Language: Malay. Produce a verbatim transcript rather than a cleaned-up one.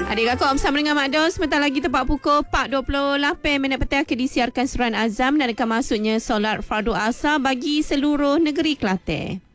Adik kakak bersama dengan Mak Dos. Sebentar lagi tepat pukul empat dua puluh lapan minit petang akan disiarkan surat azam dan akan masuknya solat fardu asar bagi seluruh negeri Kelantan.